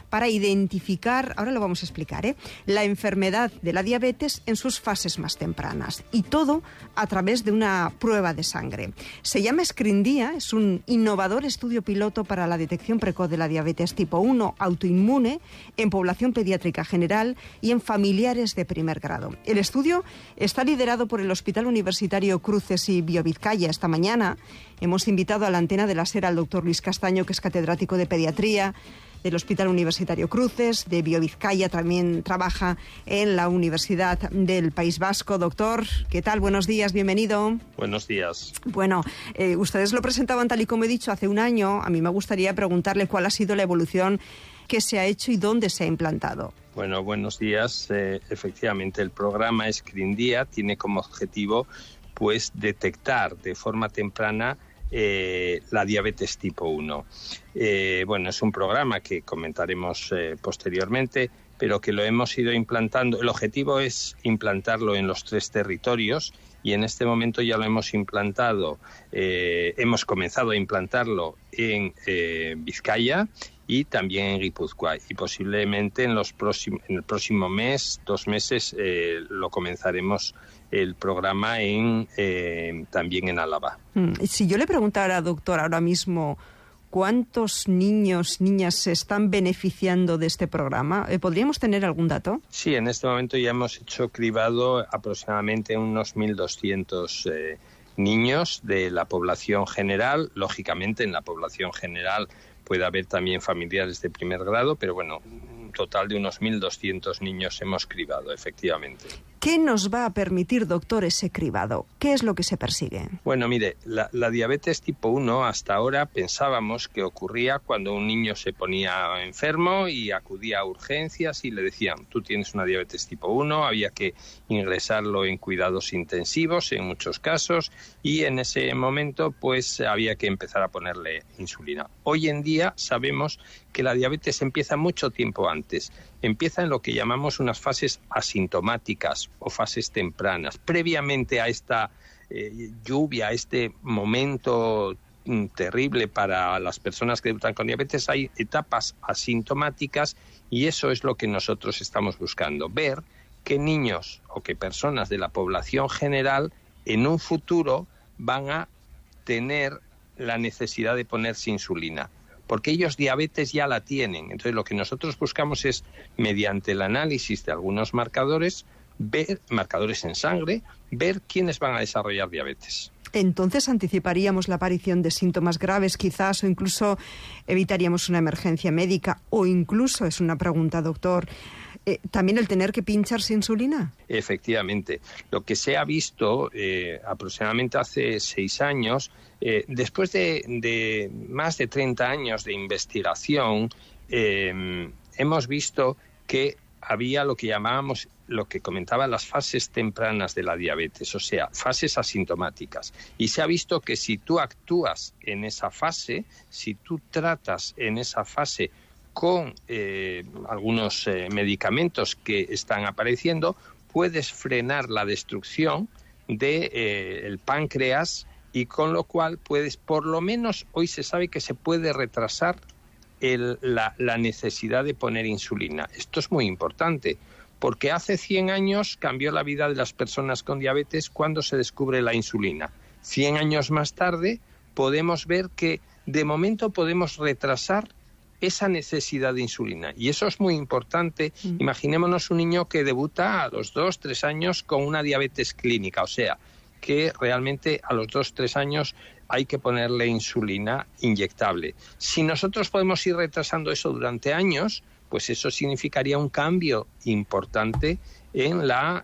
para identificar, ahora lo vamos a explicar, la enfermedad de la diabetes en sus fases más tempranas. Y todo a través de una prueba de sangre. Se llama ScreenDia, es un innovador estudio piloto para la detección precoz de la diabetes tipo 1 autoinmune en población pediátrica general y en familiares de primer grado. El estudio está liderado por el Hospital Universitario Cruces y Biovizcaya. Esta mañana hemos invitado a la antena de la SER al doctor Luis Castaño, que es catedrático de pediatría del Hospital Universitario Cruces, de Biovizcaya, también trabaja en la Universidad del País Vasco. Doctor, ¿qué tal? Buenos días, bienvenido. Buenos días. Bueno, ustedes lo presentaban tal y como he dicho hace un año. A mí me gustaría preguntarle cuál ha sido la evolución que se ha hecho y dónde se ha implantado. Bueno, buenos días. Efectivamente, el programa ScreenDia tiene como objetivo pues detectar de forma temprana la diabetes tipo 1. Bueno, es un programa que comentaremos posteriormente, pero que lo hemos ido implantando. El objetivo es implantarlo en los 3 territorios y en este momento ya lo hemos implantado. Hemos comenzado a implantarlo en Vizcaya y también en Guipúzcoa. Y posiblemente en el próximo mes, 2 meses, lo comenzaremos el programa también en Álava. Si yo le preguntara, doctor, ahora mismo, ¿cuántos niños, niñas se están beneficiando de este programa? ¿Podríamos tener algún dato? Sí, en este momento ya hemos hecho cribado aproximadamente unos 1.200 niños de la población general. Lógicamente, en la población general puede haber también familiares de primer grado, pero bueno, un total de unos 1.200 niños hemos cribado, efectivamente. ¿Qué nos va a permitir, doctor, ese cribado? ¿Qué es lo que se persigue? Bueno, mire, la diabetes tipo 1 hasta ahora pensábamos que ocurría cuando un niño se ponía enfermo y acudía a urgencias y le decían, tú tienes una diabetes tipo 1, había que ingresarlo en cuidados intensivos en muchos casos y en ese momento pues había que empezar a ponerle insulina. Hoy en día sabemos que la diabetes empieza mucho tiempo antes. Empieza en lo que llamamos unas fases asintomáticas o fases tempranas. Previamente a esta lluvia, a este momento terrible para las personas que debutan con diabetes, hay etapas asintomáticas y eso es lo que nosotros estamos buscando. Ver qué niños o qué personas de la población general en un futuro van a tener la necesidad de ponerse insulina, porque ellos diabetes ya la tienen. Entonces lo que nosotros buscamos es, mediante el análisis de algunos marcadores, ver marcadores en sangre, ver quiénes van a desarrollar diabetes. Entonces anticiparíamos la aparición de síntomas graves quizás, o incluso evitaríamos una emergencia médica, o incluso, es una pregunta, doctor, ¿también el tener que pincharse insulina? Efectivamente. Lo que se ha visto aproximadamente hace 6 años, después de más de 30 años de investigación, hemos visto que había lo que llamábamos, lo que comentaba, las fases tempranas de la diabetes, o sea, fases asintomáticas. Y se ha visto que si tú actúas en esa fase, si tú tratas en esa fase con algunos medicamentos que están apareciendo, puedes frenar la destrucción del páncreas y con lo cual puedes, por lo menos hoy se sabe que se puede retrasar la necesidad de poner insulina. Esto es muy importante porque hace 100 años cambió la vida de las personas con diabetes cuando se descubre la insulina. 100 años más tarde podemos ver que de momento podemos retrasar esa necesidad de insulina. Y eso es muy importante. Imaginémonos un niño que debuta a los 2-3 años con una diabetes clínica, o sea, que realmente a los 2-3 años hay que ponerle insulina inyectable. Si nosotros podemos ir retrasando eso durante años, pues eso significaría un cambio importante en la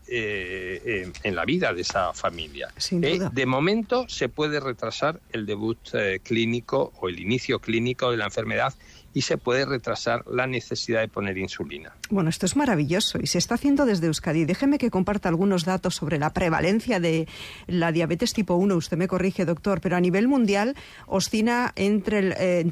vida de esa familia. Sin duda. De momento se puede retrasar el debut clínico o el inicio clínico de la enfermedad y se puede retrasar la necesidad de poner insulina. Bueno, esto es maravilloso y se está haciendo desde Euskadi. Déjeme que comparta algunos datos sobre la prevalencia de la diabetes tipo 1. Usted me corrige, doctor, pero a nivel mundial oscila entre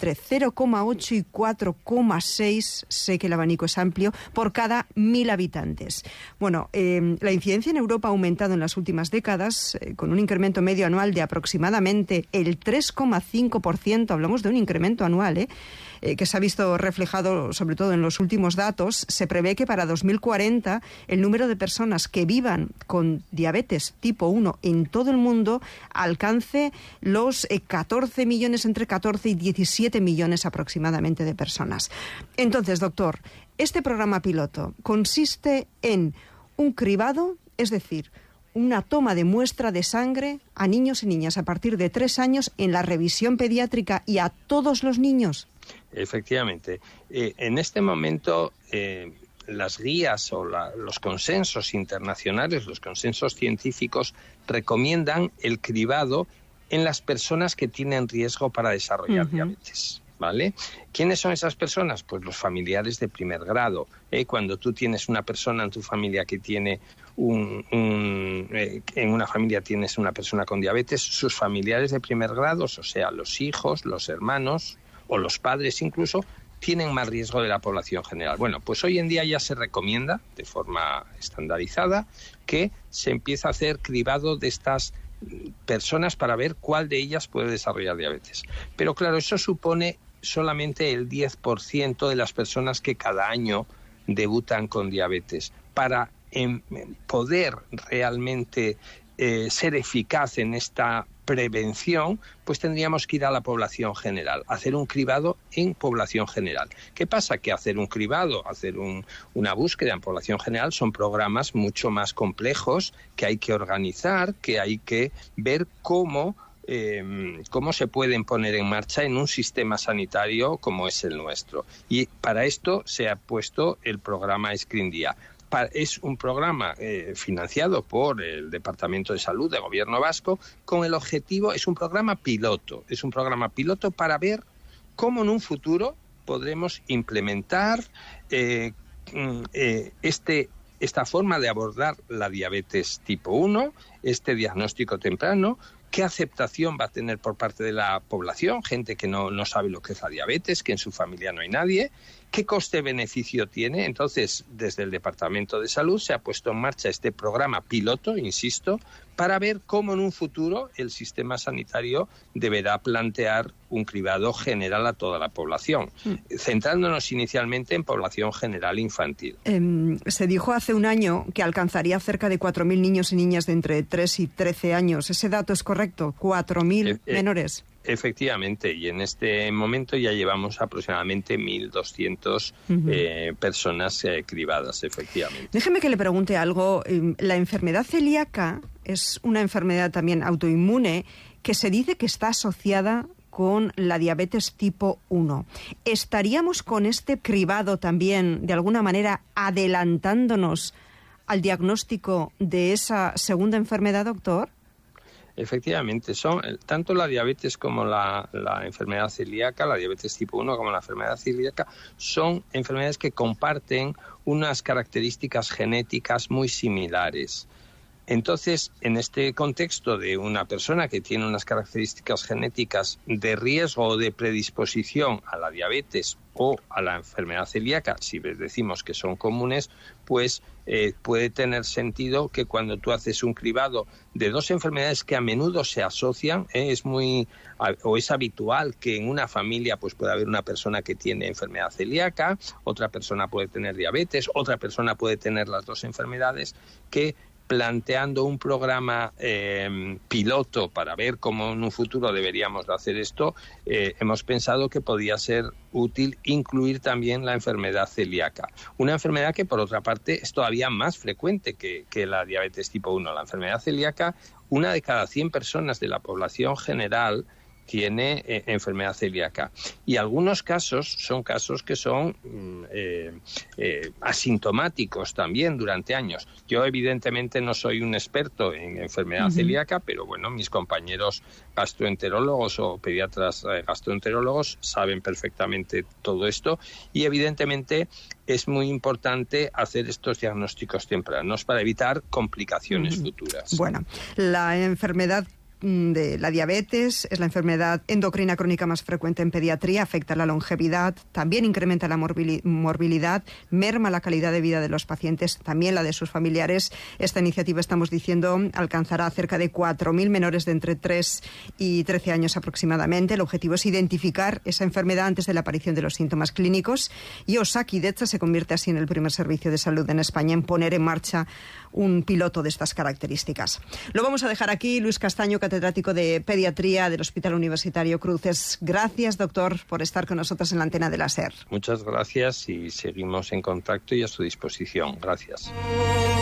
0,8 y 4,6, sé que el abanico es amplio, por cada 1.000 habitantes. Bueno, la incidencia en Europa ha aumentado en las últimas décadas con un incremento medio anual de aproximadamente el 3,5%. Hablamos de un incremento anual, que se ha visto reflejado sobre todo en los últimos datos, se prevé que para 2040 el número de personas que vivan con diabetes tipo 1 en todo el mundo alcance los 14 millones, entre 14 y 17 millones aproximadamente de personas. Entonces, doctor, este programa piloto consiste en un cribado, es decir, una toma de muestra de sangre a niños y niñas a partir de 3 años en la revisión pediátrica y a todos los niños. Efectivamente. En este momento, las guías o los consensos internacionales, los consensos científicos, recomiendan el cribado en las personas que tienen riesgo para desarrollar diabetes. ¿Vale? ¿Quiénes son esas personas? Pues los familiares de primer grado. Cuando tú tienes una persona en tu familia que tiene en una familia tienes una persona con diabetes, sus familiares de primer grado, o sea, los hijos, los hermanos o los padres incluso, tienen más riesgo de la población general. Bueno, pues hoy en día ya se recomienda de forma estandarizada que se empiece a hacer cribado de estas personas para ver cuál de ellas puede desarrollar diabetes. Pero claro, eso supone solamente el 10% de las personas que cada año debutan con diabetes. Para poder realmente ser eficaz en esta prevención, pues tendríamos que ir a la población general, hacer un cribado en población general. ¿Qué pasa? Que hacer un cribado, hacer una búsqueda en población general son programas mucho más complejos que hay que organizar, que hay que ver cómo se pueden poner en marcha en un sistema sanitario como es el nuestro. Y para esto se ha puesto el programa Screendia. Es un programa financiado por el Departamento de Salud del Gobierno vasco con el objetivo, es un programa piloto para ver cómo en un futuro podremos implementar esta forma de abordar la diabetes tipo 1, este diagnóstico temprano. ¿Qué aceptación va a tener por parte de la población? Gente que no sabe lo que es la diabetes, que en su familia no hay nadie. ¿Qué coste-beneficio tiene? Entonces, desde el Departamento de Salud se ha puesto en marcha este programa piloto, insisto, para ver cómo en un futuro el sistema sanitario deberá plantear un cribado general a toda la población, centrándonos inicialmente en población general infantil. Se dijo hace un año que alcanzaría cerca de 4.000 niños y niñas de entre 3 y 13 años. ¿Ese dato es correcto? ¿4.000 menores? Efectivamente, y en este momento ya llevamos aproximadamente 1.200 personas cribadas, efectivamente. Déjeme que le pregunte algo. La enfermedad celíaca es una enfermedad también autoinmune que se dice que está asociada con la diabetes tipo 1. ¿Estaríamos con este cribado también, de alguna manera, adelantándonos al diagnóstico de esa segunda enfermedad, doctor? Efectivamente, son tanto la diabetes como la enfermedad celíaca, la diabetes tipo 1 como la enfermedad celíaca, son enfermedades que comparten unas características genéticas muy similares. Entonces, en este contexto de una persona que tiene unas características genéticas de riesgo o de predisposición a la diabetes o a la enfermedad celíaca, si decimos que son comunes, pues puede tener sentido que cuando tú haces un cribado de dos enfermedades que a menudo se asocian, es habitual que en una familia pues pueda haber una persona que tiene enfermedad celíaca, otra persona puede tener diabetes, otra persona puede tener las dos enfermedades, que planteando un programa piloto para ver cómo en un futuro deberíamos de hacer esto, hemos pensado que podía ser útil incluir también la enfermedad celíaca. Una enfermedad que, por otra parte, es todavía más frecuente que la diabetes tipo 1. La enfermedad celíaca, 1 de cada 100 personas de la población general tiene enfermedad celíaca. Y algunos casos son casos que son asintomáticos también durante años. Yo evidentemente no soy un experto en enfermedad celíaca, pero bueno, mis compañeros gastroenterólogos o pediatras gastroenterólogos saben perfectamente todo esto, y evidentemente es muy importante hacer estos diagnósticos tempranos para evitar complicaciones futuras. Bueno, la enfermedad de la diabetes, es la enfermedad endocrina crónica más frecuente en pediatría, afecta la longevidad, también incrementa la morbilidad, merma la calidad de vida de los pacientes, también la de sus familiares. Esta iniciativa, estamos diciendo, alcanzará a cerca de 4.000 menores de entre 3 y 13 años aproximadamente. El objetivo es identificar esa enfermedad antes de la aparición de los síntomas clínicos, y Osakidetza se convierte así en el primer servicio de salud en España en poner en marcha un piloto de estas características. Lo vamos a dejar aquí. Luis Castaño, catedrático de Pediatría del Hospital Universitario Cruces. Gracias, doctor, por estar con nosotros en la antena de la SER. Muchas gracias y seguimos en contacto y a su disposición. Gracias.